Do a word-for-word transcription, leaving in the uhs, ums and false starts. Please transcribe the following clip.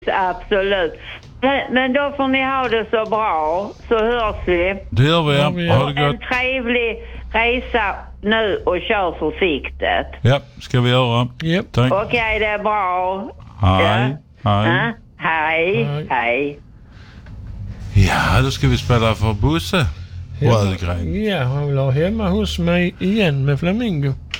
Absolut. Men, men då får ni ha det så bra, så hörs vi. Det gör vi, ja. Ja, Ha det gott. en trevlig resa nu och kör försiktigt. Ja, ska vi göra. Yep. Tack. Okej, okay, det är bra. Hej. Ja. Hej. Ja, hej. Hej. Hej. Ja, då ska vi spela för Bosse. Rödgren. Ja, han vill ha hemma hos mig igen med Flamingo.